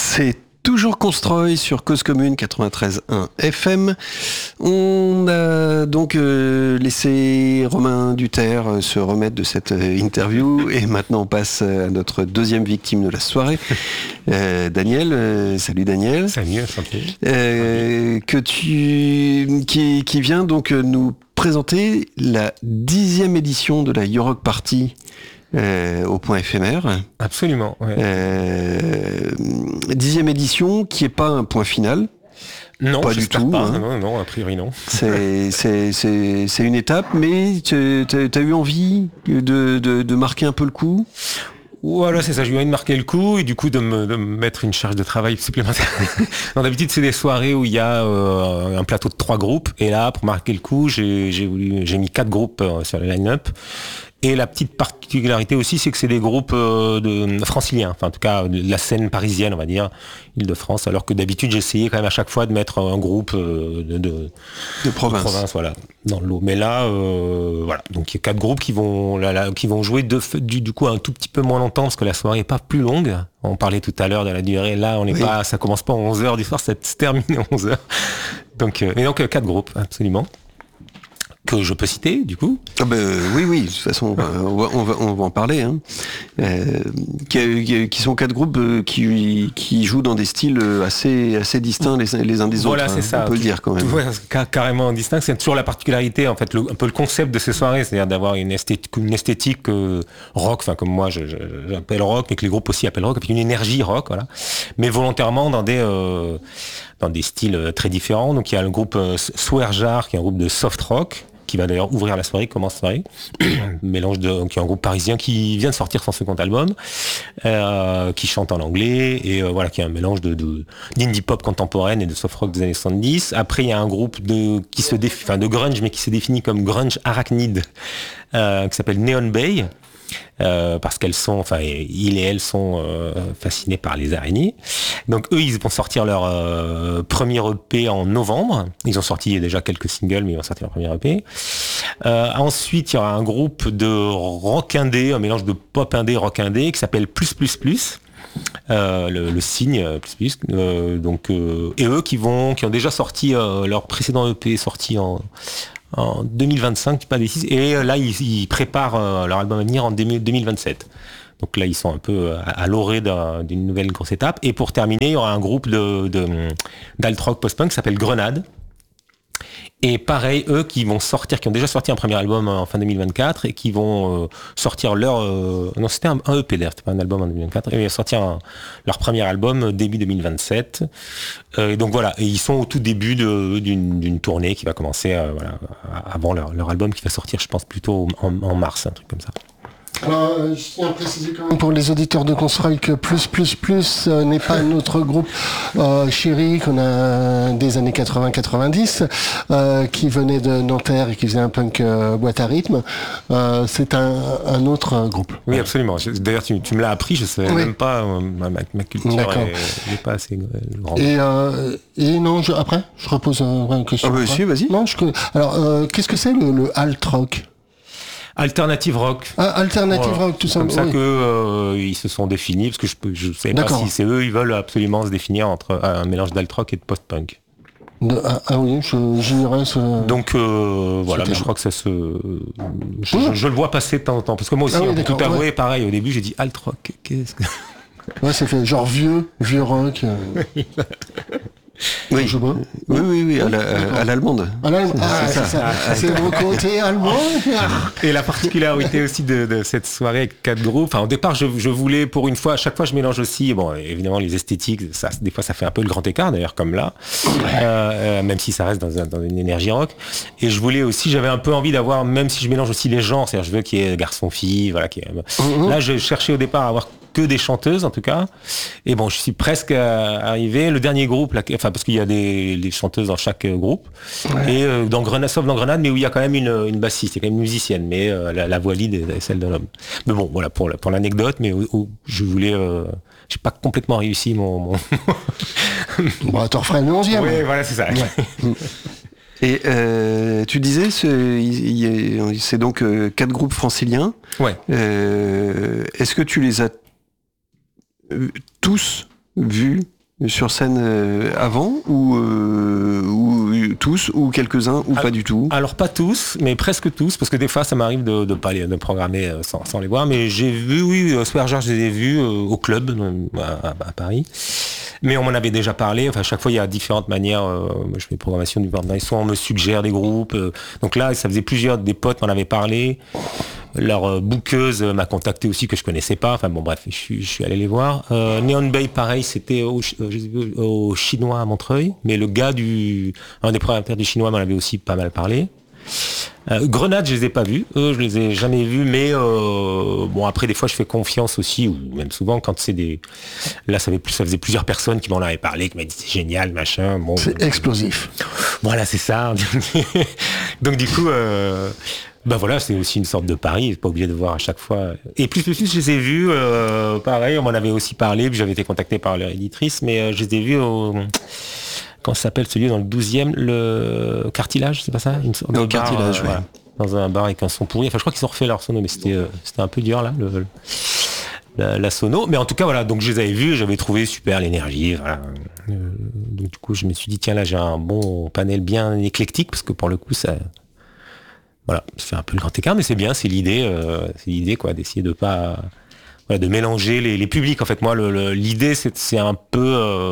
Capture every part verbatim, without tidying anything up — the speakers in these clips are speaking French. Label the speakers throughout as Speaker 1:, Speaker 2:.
Speaker 1: C'est toujours Constroy sur Cause Commune quatre-vingt-treize virgule un F M. On a donc euh, laissé Romain Duterre euh, se remettre de cette euh, interview et maintenant on passe à notre deuxième victime de la soirée, euh, Daniel. Euh, salut Daniel.
Speaker 2: Salut, santé.
Speaker 1: Euh, que tu qui, qui vient donc nous présenter la dixième édition de la Europe Party. Euh, au point éphémère.
Speaker 2: Absolument. Ouais.
Speaker 1: Euh, dixième édition qui est pas un point final.
Speaker 2: Non,
Speaker 1: pas du tout.
Speaker 2: Pas.
Speaker 1: Hein.
Speaker 2: Non, non, a priori non.
Speaker 1: C'est, c'est, c'est, c'est une étape, mais tu as eu envie de, de, de marquer un peu le coup.
Speaker 2: Voilà, c'est ça. J'ai eu envie de marquer le coup et du coup de me, de me mettre une charge de travail supplémentaire. Non, d'habitude, c'est des soirées où il y a euh, un plateau de trois groupes. Et là, pour marquer le coup, j'ai, j'ai, voulu, j'ai mis quatre groupes euh, sur le line-up. Et la petite particularité aussi, c'est que c'est des groupes euh, de franciliens, enfin en tout cas de la scène parisienne, on va dire, Île-de-France, alors que d'habitude j'essayais quand même à chaque fois de mettre un groupe euh, de, de,
Speaker 1: de province,
Speaker 2: de province voilà, dans l'eau. Mais là, euh, voilà, donc il y a quatre groupes qui vont, là, là, qui vont jouer de, du, du coup un tout petit peu moins longtemps parce que la soirée est pas plus longue. On parlait tout à l'heure de la durée. Là, on n'est oui. pas, ça commence pas à onze heures du soir, ça se termine à onze heures. Donc, euh, mais donc quatre groupes, absolument. Que je peux citer, du coup.
Speaker 1: Ah ben, oui, oui, de toute façon, on va, on va, on va en parler. Hein. Euh, qui, qui sont quatre groupes qui, qui jouent dans des styles assez, assez distincts les, les uns des
Speaker 2: voilà,
Speaker 1: autres.
Speaker 2: Voilà, c'est
Speaker 1: hein,
Speaker 2: ça.
Speaker 1: On peut
Speaker 2: tout,
Speaker 1: le dire quand même.
Speaker 2: Tout, ouais, carrément distinct. C'est toujours la particularité, en fait, le, un peu le concept de ces soirées, c'est-à-dire d'avoir une esthétique, une esthétique euh, rock, enfin comme moi je, je, j'appelle rock, mais que les groupes aussi appellent rock, avec une énergie rock, voilà. Mais volontairement dans des... Euh, dans des styles très différents. Donc il y a le groupe euh, Swearjar, qui est un groupe de soft rock, qui va d'ailleurs ouvrir la soirée, commence la soirée. Mélange de, qui est un groupe parisien qui vient de sortir son second album, euh, qui chante en anglais, et euh, voilà, qui est un mélange de, de, d'indie pop contemporaine et de soft rock des années soixante-dix. Après, il y a un groupe de, qui se défi, enfin, de grunge, mais qui se définit comme grunge arachnide, euh, qui s'appelle Neon Bay. Euh, parce qu'elles sont, enfin, ils et elles sont euh, fascinés par les araignées. Donc eux, ils vont sortir leur euh, premier E P en novembre. Ils ont sorti déjà quelques singles, mais ils vont sortir leur premier E P. Euh, ensuite, il y aura un groupe de rock indé, un mélange de pop indé, rock indé, qui s'appelle Plus Plus Plus. Euh, le, le signe plus plus euh, donc euh, et eux qui vont, qui ont déjà sorti euh, leur précédent E P sorti en en deux mille vingt-cinq, pas décis, et là ils, ils préparent euh, leur album à venir en deux mille vingt-sept. Donc là ils sont un peu à, à l'orée d'un, d'une nouvelle grosse étape. Et pour terminer, il y aura un groupe de, de d'alt-rock post-punk qui s'appelle Grenade. Et pareil, eux qui vont sortir, qui ont déjà sorti un premier album en fin deux mille vingt-quatre et qui vont euh, sortir leur... Euh, non, c'était un, un E P d'ailleurs, c'était pas un album en deux mille vingt-quatre, et ils vont sortir un, leur premier album début deux mille vingt-sept. Euh, et donc voilà, et ils sont au tout début de, d'une, d'une tournée qui va commencer euh, voilà, avant leur, leur album qui va sortir, je pense, plutôt en, en mars, un truc comme ça.
Speaker 3: Alors, euh, je tiens à préciser quand même pour les auditeurs de Constroy que Plus Plus Plus euh, n'est pas notre groupe euh, chéri qu'on a des années quatre-vingts quatre-vingt-dix, euh, qui venait de Nanterre et qui faisait un punk euh, boîte à rythme. Euh, c'est un, un autre euh, groupe.
Speaker 2: Oui, absolument. D'ailleurs, tu, tu me l'as appris, je ne savais oui. même pas, euh, ma, ma culture n'est pas assez grande.
Speaker 3: Et, euh, et non, je, après, je repose euh, une question.
Speaker 1: Ah bah si, vas-y.
Speaker 3: Non, je, alors, euh, qu'est-ce que c'est le, le alt rock ?
Speaker 2: Alternative rock.
Speaker 3: Ah, alternative voilà. rock, tout
Speaker 2: ça. C'est comme ça
Speaker 3: oui.
Speaker 2: que euh, ils se sont définis, parce que je ne sais pas D'accord. si c'est eux, ils veulent absolument se définir entre un mélange d'alt rock et de post-punk.
Speaker 3: De, ah, ah oui, je, j'ignorais ce...
Speaker 2: Donc euh, voilà, mais je crois que ça se... Je, mmh. je, je le vois passer de temps en temps, parce que moi aussi, ah oui, tout avoué, ouais. pareil, au début j'ai dit alt rock, qu'est-ce que...
Speaker 3: Ouais, ça fait genre vieux, vieux rock... Euh...
Speaker 1: Oui. Je oui, oui, oui, à, la, à l'allemande.
Speaker 3: À l'allemande. Ah, c'est, c'est ça. ça. C'est mon côté allemand.
Speaker 2: Et la particularité aussi de, de cette soirée avec quatre groupes. Enfin, au départ, je, je voulais, pour une fois, à chaque fois, je mélange aussi, bon, évidemment, les esthétiques. Ça, des fois, ça fait un peu le grand écart, d'ailleurs, comme là, ouais. euh, même si ça reste dans, un, dans une énergie rock. Et je voulais aussi, j'avais un peu envie d'avoir, même si je mélange aussi les genres, c'est-à-dire, je veux qu'il y ait garçon-fille, voilà. Qu'il y ait... mm-hmm. Là, je cherchais au départ à avoir que des chanteuses en tout cas, et bon je suis presque arrivé. Le dernier groupe là, enfin parce qu'il y a des, des chanteuses dans chaque groupe, ouais. et euh, dans Grenade, sauf dans Grenade, mais où il y a quand même une, une bassiste, il y a quand même une musicienne, mais euh, la, la voix lead est celle d'un homme. Mais bon voilà pour, pour l'anecdote, mais où, où je voulais euh, j'ai pas complètement réussi mon, mon...
Speaker 3: bon t'en ferais le onzième.
Speaker 2: Oui voilà c'est ça. Ouais.
Speaker 1: Et euh, tu disais, c'est, il y a, c'est donc euh, quatre groupes franciliens.
Speaker 2: Ouais.
Speaker 1: Euh, est-ce que tu les as tous vus sur scène euh, avant ou, euh, ou tous ou quelques-uns ou
Speaker 2: alors,
Speaker 1: pas du tout?
Speaker 2: Alors pas tous, mais presque tous, parce que des fois ça m'arrive de de pas les de programmer sans, sans les voir. Mais j'ai vu, oui, Asperger, je les ai vus euh, au club à, à, à Paris. Mais on m'en avait déjà parlé. Enfin, à chaque fois, il y a différentes manières. Euh, moi, je fais programmation du Borderline. Soit on me suggère des groupes. Euh, donc là, ça faisait plusieurs des potes m'en avaient parlé. Leur euh, bookeuse m'a contacté aussi que je connaissais pas. Enfin bon, bref, je suis, je suis allé les voir. Euh, Neon Bay, pareil, c'était au, euh, au Chinois à Montreuil. Mais le gars du, un des programmateurs du Chinois m'en avait aussi pas mal parlé. Euh, Grenade, je les ai pas vus, eux, je les ai jamais vus, mais euh, bon après des fois je fais confiance aussi, ou même souvent quand c'est des, là ça, fait plus, ça faisait plusieurs personnes qui m'en avaient parlé, qui m'avaient dit c'est génial, machin. Bon,
Speaker 3: c'est explosif.
Speaker 2: Voilà, c'est ça. Donc du coup, euh, bah voilà, c'est aussi une sorte de pari, pas obligé de voir à chaque fois. Et plus plus plus, je les ai vus, euh, pareil, on m'en avait aussi parlé, puis j'avais été contacté par leur éditrice, mais euh, je les ai vus au comment ça s'appelle celui dans le douzième, le Cartilage, c'est pas ça, une sorte
Speaker 1: de
Speaker 2: bar,
Speaker 1: Cartilage,
Speaker 2: euh,
Speaker 1: ouais.
Speaker 2: Voilà, dans un bar avec un son pourri. Enfin, je crois qu'ils ont refait leur sono, mais c'était euh, c'était un peu dur là, le, la, la sono. Mais en tout cas, voilà, donc je les avais vus, j'avais trouvé super l'énergie. Voilà. Euh, donc du coup, je me suis dit tiens là, j'ai un bon panel bien éclectique parce que pour le coup, ça, voilà, c'est un peu le grand écart, mais c'est bien, c'est l'idée, euh, c'est l'idée quoi, d'essayer de pas voilà, de mélanger les, les publics. En fait, moi, le, le, l'idée, c'est, c'est un peu euh,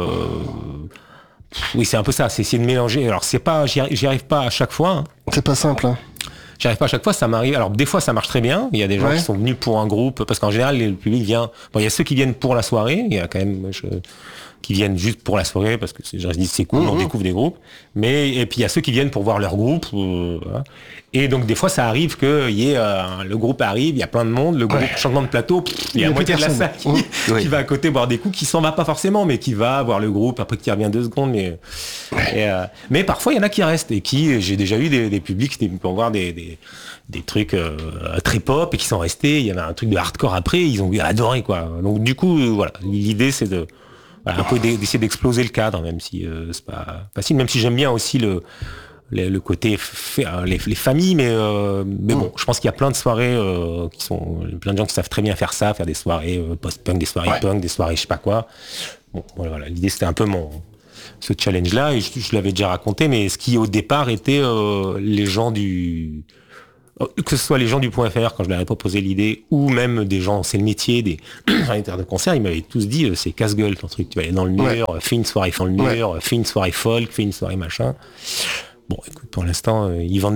Speaker 2: oui, c'est un peu ça, c'est essayer de mélanger. Alors, c'est pas, j'y arrive, j'y arrive pas à chaque fois. Hein.
Speaker 3: C'est pas simple. Hein.
Speaker 2: J'y arrive pas à chaque fois, ça m'arrive. Alors, des fois, ça marche très bien. Il y a des gens
Speaker 3: ouais.
Speaker 2: qui sont venus pour un groupe, parce qu'en général, le public vient. Bon, il y a ceux qui viennent pour la soirée. Il y a quand même je, qui viennent juste pour la soirée, parce que c'est, je dis c'est cool, mmh. on découvre des groupes. Mais et puis il y a ceux qui viennent pour voir leur groupe. Euh, voilà. Et donc des fois, ça arrive que y ait euh, le groupe arrive, il y a plein de monde, le groupe ouais. changement de plateau, pff, il y a la moitié de la salle qui, mmh. qui oui. va à côté boire des coups, qui s'en va pas forcément, mais qui va voir le groupe après qui revient deux secondes. Mais et, euh, mais parfois, il y en a qui restent et qui, j'ai déjà eu des, des publics qui pour voir des, des des trucs euh, très pop et qui sont restés. Il y avait un truc de hardcore après, ils ont adoré quoi. Donc du coup, euh, voilà, l'idée c'est de voilà, un peu d'essayer d'exploser le cadre, même si euh, c'est pas facile, même si j'aime bien aussi le le, le côté f- les, les familles, mais euh, mais bon, je pense qu'il y a plein de soirées euh, qui sont plein de gens qui savent très bien faire ça, faire des soirées euh, post-punk, des soirées ouais. punk, des soirées je sais pas quoi. Bon, voilà, l'idée c'était un peu mon ce challenge-là et je, je l'avais déjà raconté, mais ce qui au départ était euh, les gens du que ce soit les gens du Point F R quand je leur avais proposé l'idée, ou même des gens, c'est le métier, des animateurs de concert, ils m'avaient tous dit c'est casse-gueule ton truc, tu vas aller dans le mur, ouais. fais une soirée dans le mur, ouais. fais une soirée folk, fais une soirée machin. Bon, écoute, pour l'instant, euh, ils vendent